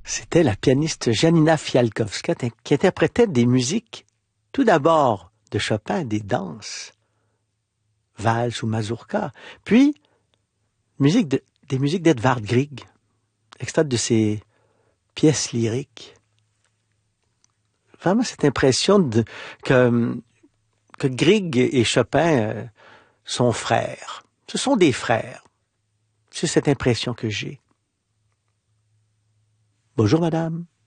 C'était la pianiste Janina Fialkowska qui interprétait des musiques, tout d'abord de Chopin, des danses, valses ou mazurka, puis des musiques d'Edvard Grieg, extraits de ses pièces lyriques. Vraiment cette impression que Grieg et Chopin sont frères. Ce sont des frères. C'est cette impression que j'ai. Bonjour madame.